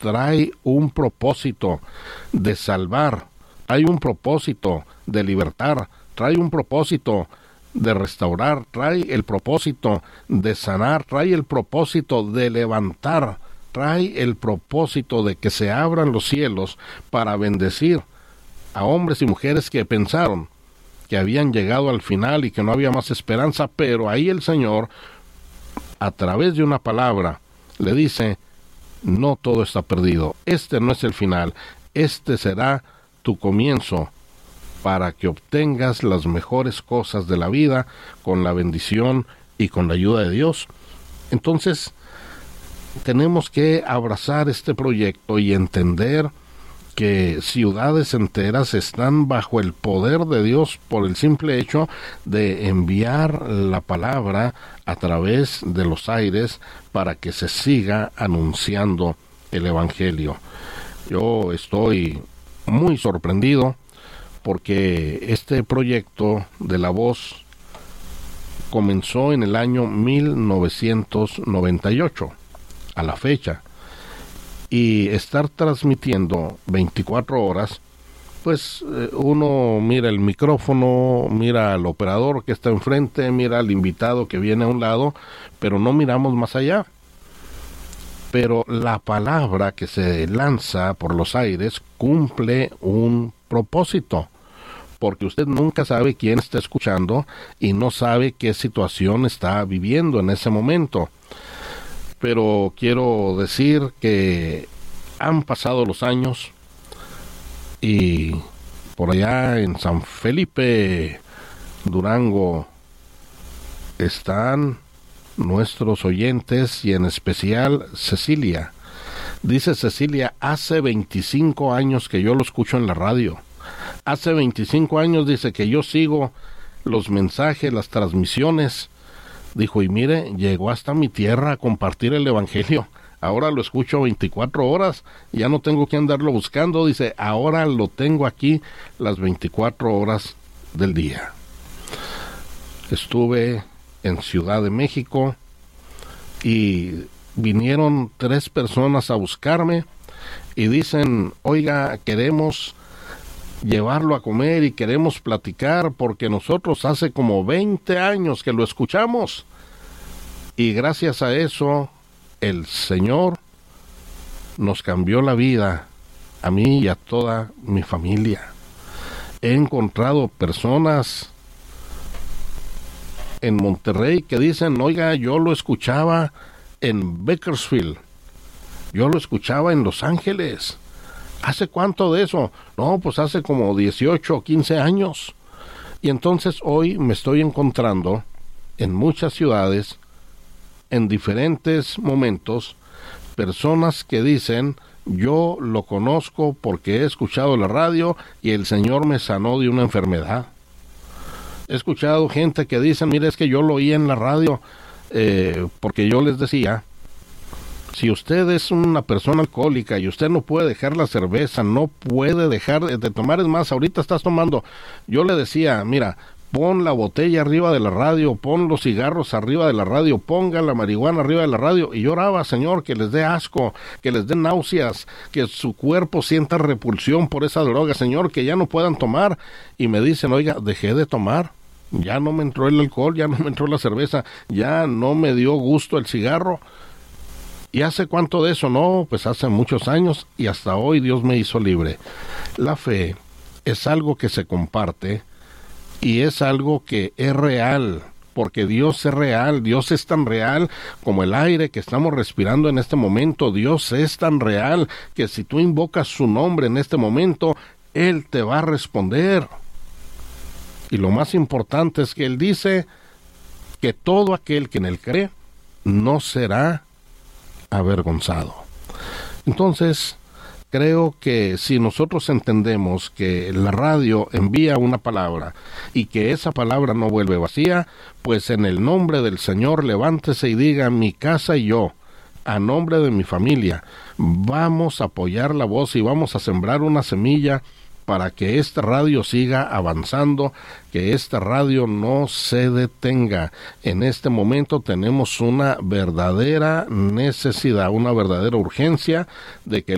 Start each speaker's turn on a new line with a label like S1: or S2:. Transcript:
S1: trae un propósito de salvar, trae un propósito de libertar, trae un propósito de restaurar, trae el propósito de sanar, trae el propósito de levantar, trae el propósito de que se abran los cielos para bendecir a hombres y mujeres que pensaron que habían llegado al final y que no había más esperanza, pero ahí el Señor, a través de una palabra, le dice: no todo está perdido, este no es el final, este será tu comienzo para que obtengas las mejores cosas de la vida con la bendición y con la ayuda de Dios. Entonces, tenemos que abrazar este proyecto y entender que ciudades enteras están bajo el poder de Dios por el simple hecho de enviar la palabra a través de los aires para que se siga anunciando el Evangelio. Yo estoy muy sorprendido porque este proyecto de La Voz comenzó en el año 1998, a la fecha, y estar transmitiendo 24 horas, pues uno mira el micrófono, mira al operador que está enfrente, mira al invitado que viene a un lado, pero no miramos más allá. Pero la palabra que se lanza por los aires cumple un propósito, porque usted nunca sabe quién está escuchando y no sabe qué situación está viviendo en ese momento. Pero quiero decir que han pasado los años y por allá en San Felipe, Durango, están nuestros oyentes y en especial Cecilia. Dice Cecilia: hace 25 años que yo lo escucho en la radio. Hace 25 años, dice, que yo sigo los mensajes, las transmisiones. Dijo, y mire, llegó hasta mi tierra a compartir el Evangelio. Ahora lo escucho 24 horas, ya no tengo que andarlo buscando. Dice, ahora lo tengo aquí las 24 horas del día. Estuve en Ciudad de México y vinieron 3 personas a buscarme y dicen, oiga, queremos llevarlo a comer y queremos platicar porque nosotros hace como 20 años que lo escuchamos y gracias a eso el Señor nos cambió la vida, a mí y a toda mi familia. He encontrado personas en Monterrey que dicen, oiga, yo lo escuchaba en Bakersfield, yo lo escuchaba en Los Ángeles. ¿Hace cuánto de eso? No, pues hace como 18 o 15 años. Y entonces hoy me estoy encontrando en muchas ciudades, en diferentes momentos, personas que dicen, yo lo conozco porque he escuchado la radio y el Señor me sanó de una enfermedad. He escuchado gente que dice, mire, es que yo lo oí en la radio porque yo les decía, si usted es una persona alcohólica y usted no puede dejar la cerveza, no puede dejar de tomar, es más, ahorita estás tomando, yo le decía, mira, pon la botella arriba de la radio, pon los cigarros arriba de la radio, ponga la marihuana arriba de la radio, y yo oraba, Señor, que les dé asco, que les dé náuseas, que su cuerpo sienta repulsión por esa droga, Señor, que ya no puedan tomar, y me dicen, oiga, dejé de tomar, ya no me entró el alcohol, ya no me entró la cerveza, ya no me dio gusto el cigarro. ¿Y hace cuánto de eso? No, pues hace muchos años y hasta hoy Dios me hizo libre. La fe es algo que se comparte y es algo que es real, porque Dios es real, Dios es tan real como el aire que estamos respirando en este momento. Dios es tan real que si tú invocas su nombre en este momento, Él te va a responder. Y lo más importante es que Él dice que todo aquel que en Él cree no será avergonzado. Entonces, creo que si nosotros entendemos que la radio envía una palabra y que esa palabra no vuelve vacía, pues en el nombre del Señor levántese y diga, mi casa y yo, a nombre de mi familia, vamos a apoyar la voz y vamos a sembrar una semilla para que esta radio siga avanzando, que esta radio no se detenga. En este momento tenemos una verdadera necesidad, una verdadera urgencia de que